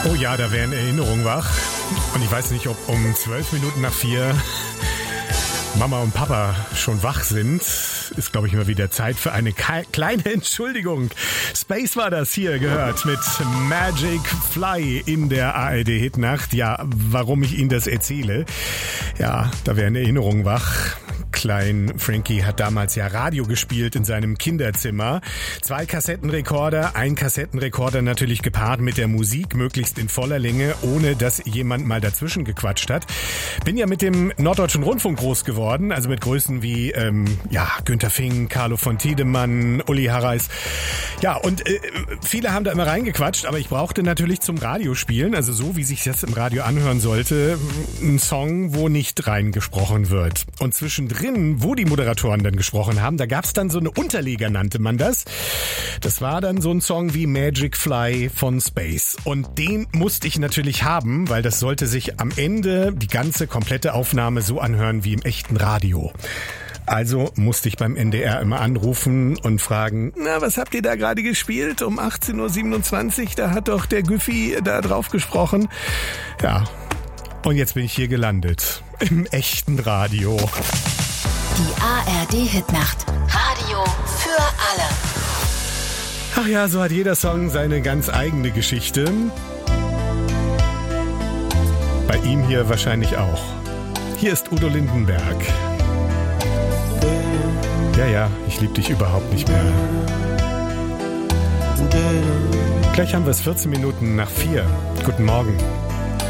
Oh ja, da wären Erinnerungen wach. Und ich weiß nicht, ob um 12 Minuten nach 4 Mama und Papa schon wach sind. Ist, glaube ich, mal wieder Zeit für eine kleine Entschuldigung. Space war das hier gehört mit Magic Fly in der ARD-Hitnacht. Ja, warum ich Ihnen das erzähle? Ja, da wären Erinnerungen wach. Klein Frankie hat damals ja Radio gespielt in seinem Kinderzimmer. 2 Kassettenrekorder, ein Kassettenrekorder natürlich gepaart mit der Musik, möglichst in voller Länge, ohne dass jemand mal dazwischen gequatscht hat. Bin ja mit dem Norddeutschen Rundfunk groß geworden, also mit Größen wie Günter Fink, Carlo von Tiedemann, Uli Harreis. Ja, und viele haben da immer reingequatscht, aber ich brauchte natürlich zum Radiospielen, also so wie sich das im Radio anhören sollte, einen Song, wo nicht reingesprochen wird. Und zwischendrin, wo die Moderatoren dann gesprochen haben, da gab's dann so eine Unterleger, nannte man das. Das war dann so ein Song wie Magic Fly von Space. Und den musste ich natürlich haben, weil das sollte sich am Ende die ganze komplette Aufnahme so anhören wie im echten Radio. Also musste ich beim NDR immer anrufen und fragen, na, was habt ihr da gerade gespielt? Um 18.27 Uhr, da hat doch der Güffi da drauf gesprochen. Ja, und jetzt bin ich hier gelandet. Im echten Radio. Die ARD-Hitnacht. Radio für alle. Ach ja, so hat jeder Song seine ganz eigene Geschichte. Bei ihm hier wahrscheinlich auch. Hier ist Udo Lindenberg. Ja, ich lieb dich überhaupt nicht mehr. Gleich haben wir es 14 Minuten nach 4. Guten Morgen.